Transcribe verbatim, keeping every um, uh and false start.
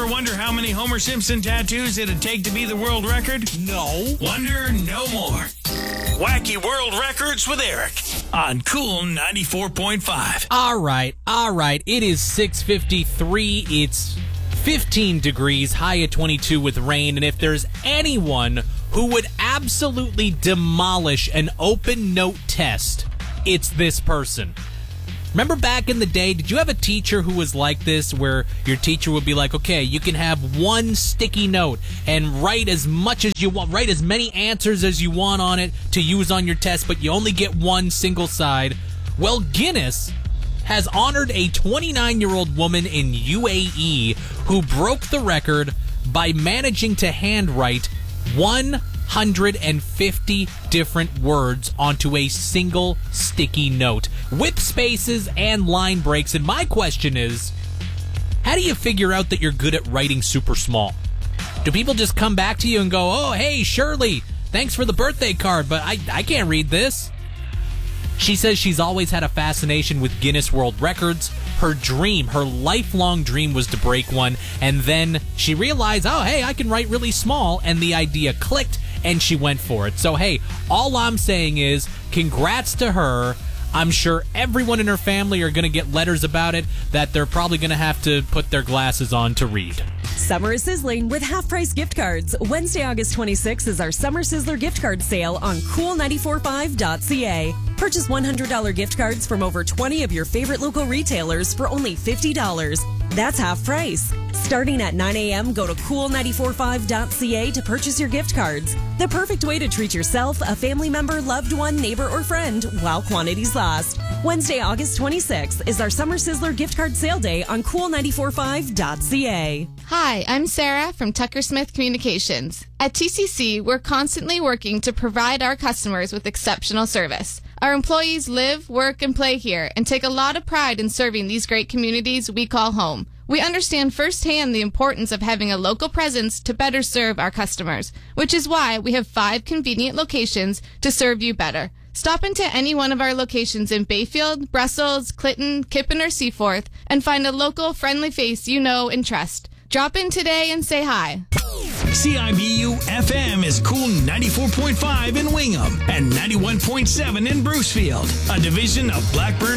wonder how many Homer Simpson tattoos it'd take to be the world record? No. Wonder no more. Wacky World Records with Eric on Cool ninety-four point five. All right, all right. It is six fifty-three. It's fifteen degrees, high at twenty-two with rain. And if there's anyone who would absolutely demolish an open note test, it's this person. Remember back in the day, did you have a teacher who was like this, where your teacher would be like, okay, you can have one sticky note and write as much as you want, write as many answers as you want on it to use on your test, but you only get one single side? Well, Guinness has honored a twenty-nine-year-old woman in U A E who broke the record by managing to handwrite one hundred fifty different words onto a single sticky note, with spaces and line breaks. And my question is, how do you figure out that you're good at writing super small? Do people just come back to you and go, oh, hey, Shirley, thanks for the birthday card, but I, I can't read this? She says she's always had a fascination with Guinness World Records. Her dream, her lifelong dream, was to break one, and then she realized, oh, hey, I can write really small, and the idea clicked, and she went for it. So, hey, all I'm saying is, congrats to her. I'm sure everyone in her family are going to get letters about it that they're probably going to have to put their glasses on to read. Summer is sizzling with half-price gift cards. Wednesday, August twenty-sixth is our Summer Sizzler gift card sale on cool nine four five dot c a. Purchase one hundred dollars gift cards from over twenty of your favorite local retailers for only fifty dollars. That's half price. Starting at nine a.m., go to cool nine four five dot c a to purchase your gift cards. The perfect way to treat yourself, a family member, loved one, neighbor, or friend while quantities last. Wednesday, August twenty-sixth is our Summer Sizzler gift card sale day on cool nine four five dot c a. Hi, I'm Sarah from Tucker Smith Communications. At T C C, we're constantly working to provide our customers with exceptional service. Our employees live, work, and play here and take a lot of pride in serving these great communities we call home. We understand firsthand the importance of having a local presence to better serve our customers, which is why we have five convenient locations to serve you better. Stop into any one of our locations in Bayfield, Brussels, Clinton, Kippen, or Seaforth and find a local friendly face you know and trust. Drop in today and say hi. C I B U F M is Cool ninety-four point five in Wingham and ninety-one point seven in Brucefield, a division of Blackburn